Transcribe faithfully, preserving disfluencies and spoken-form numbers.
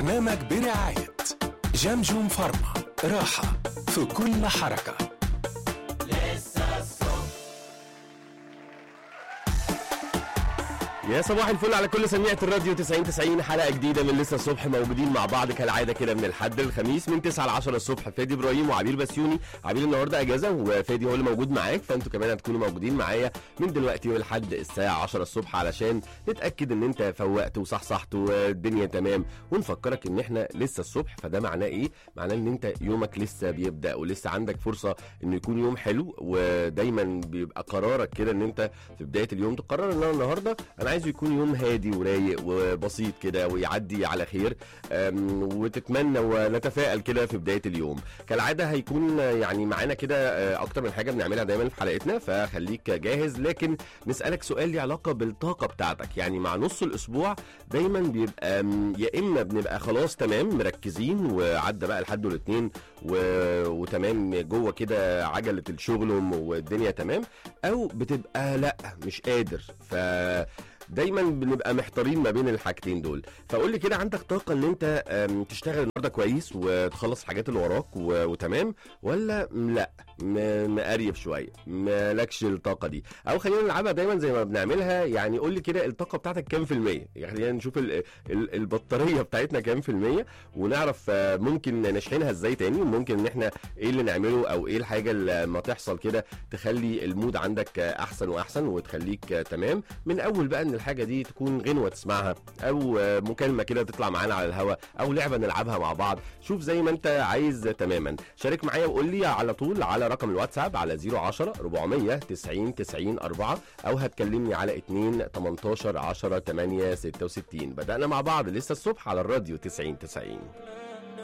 برنامج برعاية جمجم فارما، راحة في كل حركة. يا صباح الفل على كل سميعة الراديو تسعين تسعين، حلقة جديدة من لسه الصبح، موجودين مع بعض كالعادة كده من الحد للخميس من تسعة ل عشرة الصبح. فادي ابراهيم وعبير بسيوني. عبير النهارده اجازة وفادي هو اللي موجود معاك، فانتوا كمان هتكونوا موجودين معايا من دلوقتي ولحد الساعة عشرة الصبح علشان نتأكد ان انت فوقت وصحصحت والدنيا تمام، ونفكرك ان احنا لسه الصبح. فده معناه ايه؟ معناه ان انت يومك لسه بيبدأ ولسه عندك فرصة انه يكون يوم حلو. ودايما بيبقى قرارك كده ان انت في بداية اليوم تقرر ان انا النهارده انا عايزه يكون يوم هادي ورايق وبسيط كده ويعدي على خير، وتتمنى ونتفائل كده في بدايه اليوم. كالعاده هيكون يعني معانا كده اكتر من حاجه بنعملها دايما في حلقتنا، فخليك جاهز. لكن نسالك سؤال ليه علاقه بالطاقه بتاعتك. يعني مع نص الاسبوع دايما بيبقى يا اما بنبقى خلاص تمام مركزين وعدى بقى لحد الاثنين و... وتمام جوه كده عجله الشغل والدنيا تمام، او بتبقى لا مش قادر. ف دايما بنبقى محتارين ما بين الحاجتين دول. فقول لي كده، عندك طاقه ان انت تشتغل النهارده كويس وتخلص الحاجات اللي وراك وتمام، ولا لا مقريف شويه مالكش الطاقه دي؟ او خلينا نلعبها دايما زي ما بنعملها. يعني قول لي كده الطاقه بتاعتك كام في الميه؟ يعني خلينا نشوف ال ال البطاريه بتاعتنا كام في الميه، ونعرف ممكن نشحنها ازاي تاني، وممكن ان احنا ايه اللي نعمله او ايه الحاجه اللي ما تحصل كده تخلي المود عندك احسن واحسن وتخليك تمام. من اول بقى ان الحاجه دي تكون غنوه تسمعها، او مكالمه كده تطلع معانا على الهوا، او لعبه نلعبها مع بعض. شوف زي ما انت عايز تماما. شارك معايا وقول لي على طول على رقم الواتساب على صفر عشرة أربعمية تسعين تسعين أربعة، او هتكلمني على اتنين تمنتاشر عشرة تمانية ستة وستين. بدأنا مع بعض لسه الصبح على الراديو تسعين تسعين.